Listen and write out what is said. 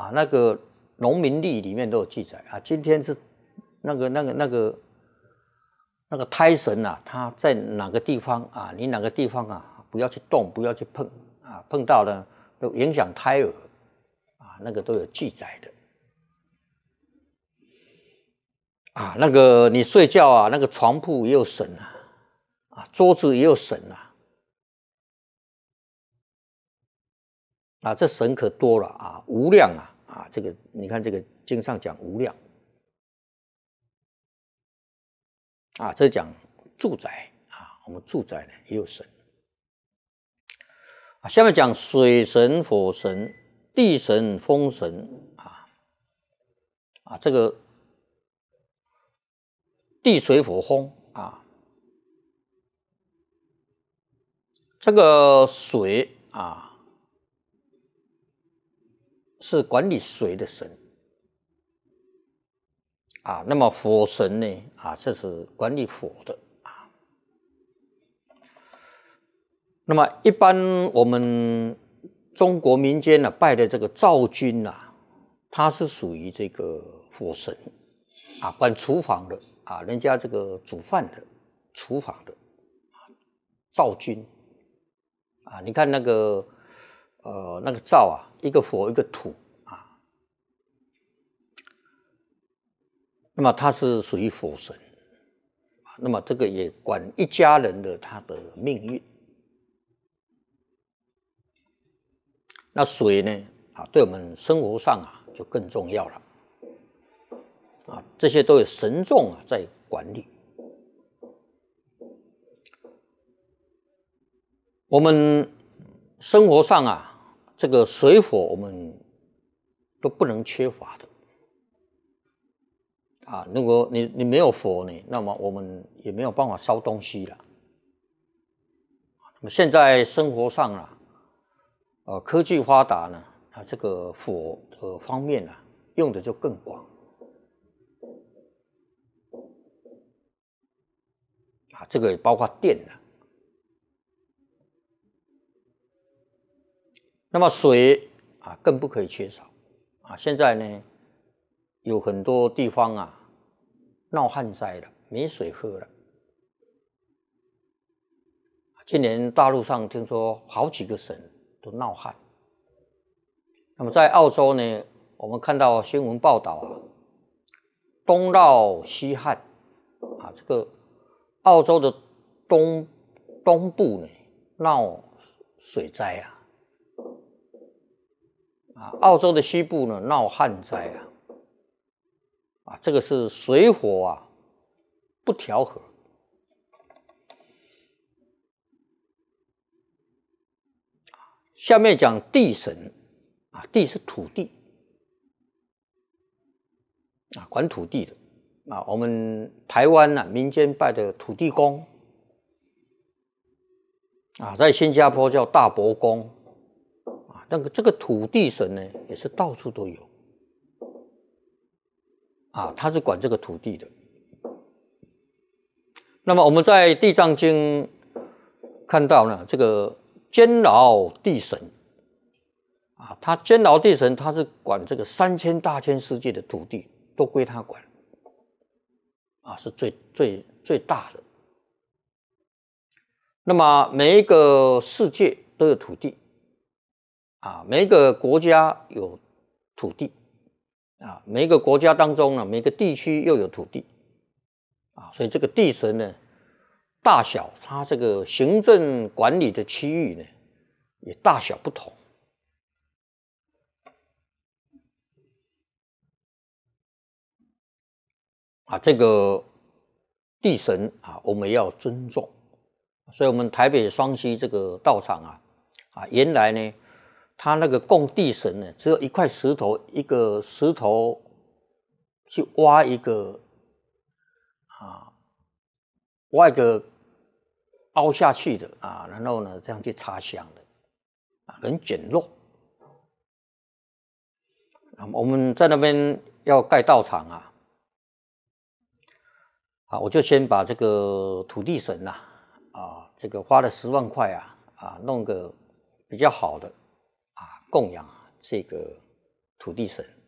那个农民历里面都有记载啊。今天是那个胎神啊，他在哪个地方啊？你哪个地方啊？不要去动，不要去碰啊！碰到了都影响胎儿啊，那个都有记载的。啊，那个你睡觉啊，那个床铺也有神啊，桌子也有神啊，这神可多了啊，无量啊，这个你看这个经上讲无量啊，这讲住宅啊，我们住宅呢也有神啊。下面讲水神、火神、地神、风神啊，这个地水火风啊，这个水啊是管理水的神啊，那么火神呢啊，这是管理火的啊。那么一般我们中国民间拜的这个灶君他是属于这个火神啊，管厨房的啊，人家这个煮饭的厨房的灶君啊，你看那个灶一个火一个土啊，那么它是属于火神，那么这个也管一家人的他的命运。那水呢对我们生活上就更重要了啊，这些都有神众在管理。我们生活上这个水火我们都不能缺乏的啊。如果你没有火呢，那么我们也没有办法烧东西了。那么现在生活上科技发达呢，这个火的方面用的就更广啊，这个也包括电了。那么水更不可以缺少啊。现在呢，有很多地方闹旱灾了，没水喝了。今年大陆上听说好几个省都闹旱。那么在澳洲呢，我们看到新闻报道东涝西旱这个澳洲的东部呢闹水灾澳洲的西部呢闹旱灾这个是水火不调和。下面讲地神地是土地管土地的我们台湾民间拜的土地公在新加坡叫大伯公那个这个土地神呢也是到处都有他是管这个土地的。那么我们在地藏经看到呢，这个监牢地神他监牢地神他是管这个3000大千世界的土地都归他管是最大的。那么每一个世界都有土地每一个国家有土地每一个国家当中呢，每个地区又有土地所以这个地神呢大小，它这个行政管理的区域呢也大小不同这个地神我们要尊重。所以我们台北双溪这个道场原来呢他那个供地神呢只有一块石头，一个石头去挖一个凹下去的然后呢这样去插香的很简陋。我们在那边要盖道场我就先把这个土地神这个花了10万块弄个比较好的供养这个土地神。